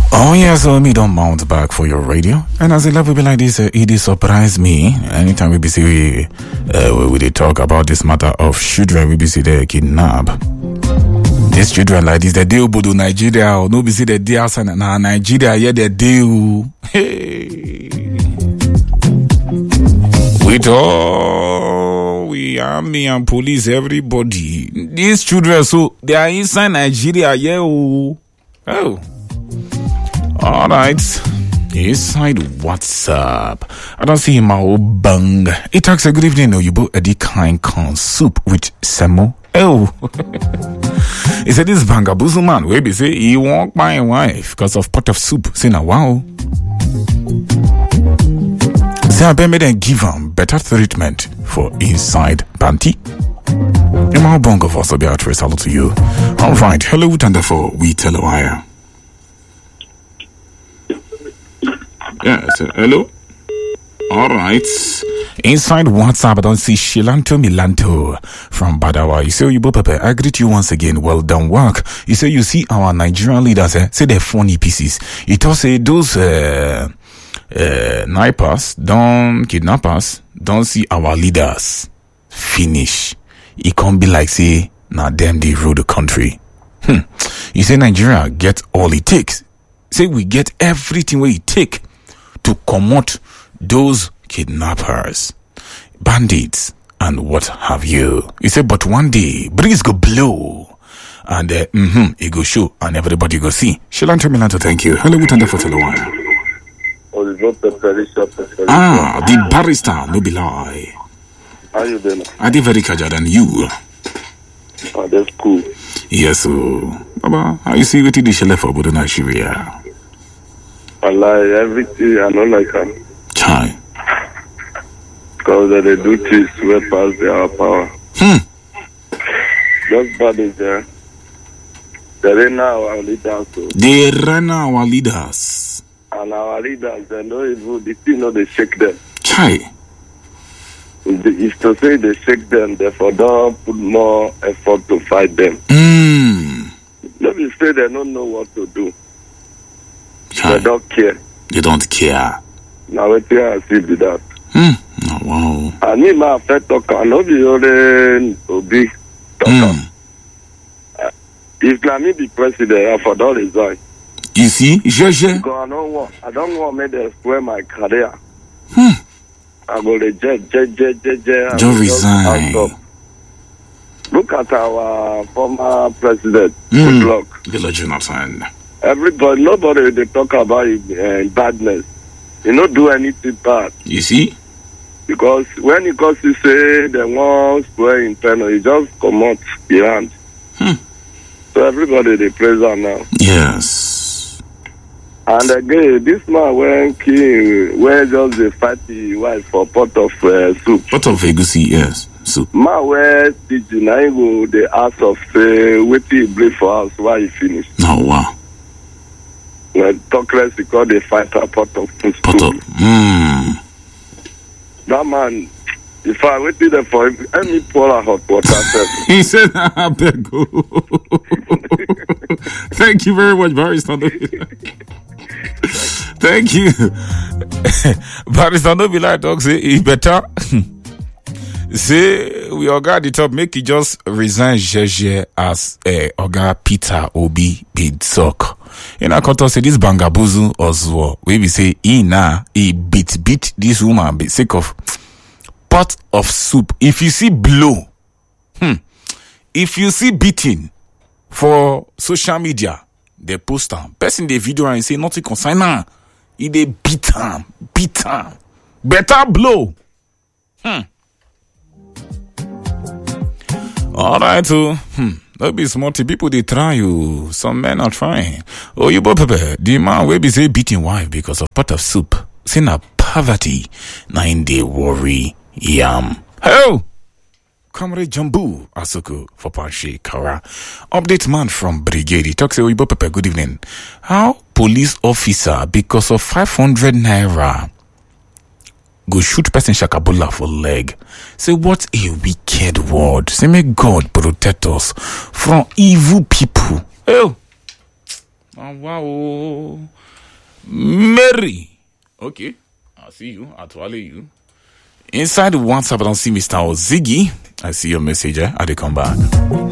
Oh yeah, so me don't mount back for your radio. And as a love will be like this, it surprised me. Anytime we be see we dey talk about this matter of children, we be see they kidnap. These children like this, they deal bodo Nigeria, or no be see the day outside na Nigeria, yeah they deal. Hey. With all we army and police, everybody. These children, so they are inside Nigeria, yeah. Oh. Alright. Inside WhatsApp. I don't see him out bang. It talks a good evening, Oyibo Eddie kind corn soup with semo. Oh. He said this bangabuzu man, where be say he won't my wife because of pot of soup. Say now wow. Say I bet me then give him better treatment for inside panty. Emma Bongo for Beatrice, hello to you. Alright, hello Thunderful, we tell a wire. Yes, hello. All right. Inside WhatsApp, I don't see Shilanto Milanto from Badawa. You say, you Pepe, I greet you once again. Well done work. You say, you see our Nigerian leaders, say they're funny pieces. It also say those kidnappers, don't see our leaders finish. It can't be like, say, now them they rule the country. You say Nigeria get all it takes. Say we get everything we take to comot those kidnappers, bandits, and what have you. You say, but one day, breeze go blow, and it go show, and everybody go see. Shilanto Milanto, thank you. Hello, Wutanda for Telewire. The barrister, no be lie. How you doing? I did very casual than you. Oh, that's cool. Yes, so, Baba, how you see what you did for Bodo Nigeria? I like everything, I don't like them. Chai. Because they do things way past their power. Just bad is there. They ran our leaders. So. They ran our leaders. And our leaders, they know even the thing, they shake them. Chai. If to say they shake them, therefore don't put more effort to fight them. Maybe say they don't know what to do. Chai. They don't care. They don't care. Now we can see that. Oh, wow. And me, my first talker, no be only big talker. If I me be president, I for don't resign. You see, because I don't want me to swear my career. I go reject, don't resign. Look at our former president, Goodluck. Goodluck Jonathan. Everybody, nobody they talk about badness. He not do anything bad. You see? Because when he goes to say they want swear internal, he just come out behind. So everybody they praise her now. Yes. And again, this man when just they fight the wife for pot of soup. Pot of egusi, yes. Soup. Man where did you now go the ask of wait till he bleed for us while he finish. Oh wow. When talk less because they fight a pot of soup. Pot of That man, if I waited there for him, let me pour a hot water. He said, I beg you. Thank you very much, Barrister. Thank you. Barrister, no be like talk, say, he better. Say, we Oga the top, make he just resign Jeje as Oga Peter Obi Bidzok. You know, I say this bangabuzu Oswo, we be say, he beat this woman be sake of pot of soup. If you see blow, if you see beating for social media, they post them. Person the video and say nothing concern her. He they beat him. Better blow. All right, so that be smarty people. They try you. Some men are trying. Oh, you both the man will be say beating wife because of pot of soup. See na poverty. Na in they worry yam. Hello, Comrade Jambu Asuku for Panshi Kara. Update man from Brigade. He talks to Pepe. Good evening. How police officer because of 500 naira go shoot person Shakabula for leg. Say what a wicked word. Say may God protect us from evil people. Oh, Wow. Mary. Okay. I see you. I'll follow you. Inside the WhatsApp, I don't see Mr. Ozigi. I see your message. I come back.